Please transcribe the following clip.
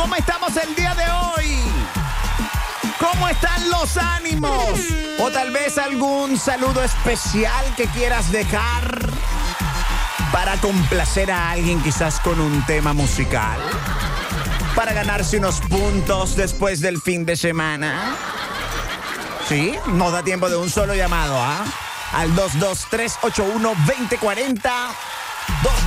¿Cómo estamos el día de hoy? ¿Cómo están los ánimos? O tal vez algún saludo especial que quieras dejar para complacer a alguien quizás con un tema musical. Para ganarse unos puntos después del fin de semana. Sí, no da tiempo de un solo llamado, ¿ah? Al 22381-2040.